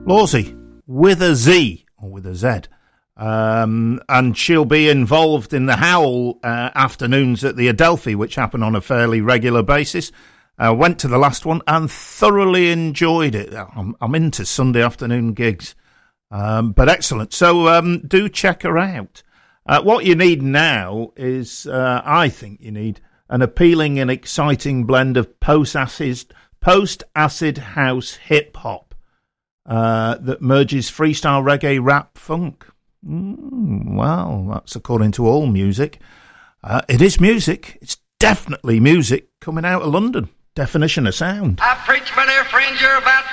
Lawsy, with a Z, or with a Z. And she'll be involved in the Howl afternoons at the Adelphi, which happen on a fairly regular basis. Went to the last one and thoroughly enjoyed it. I'm into Sunday afternoon gigs, but excellent. So do check her out. What you need now is, I think you need an appealing and exciting blend of post-acid house hip-hop that merges freestyle reggae, rap, funk. Well, that's according to all music. It is music. It's definitely music coming out of London. Definition of sound. I preach, my dear friends, you're about